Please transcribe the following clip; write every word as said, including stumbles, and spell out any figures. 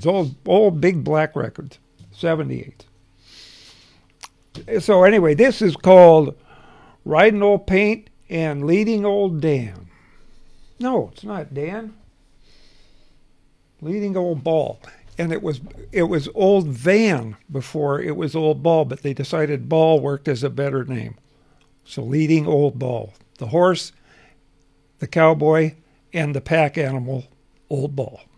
records, old, old big black records, seventy-eight. So anyway, this is called Riding Old Paint and Leading Old Dan. No, it's not Dan. Leading Old Ball. And it was it was Old Van before it was Old Ball, but they decided Ball worked as a better name. So Leading Old Ball. The horse, the cowboy, and the pack animal, Old Ball.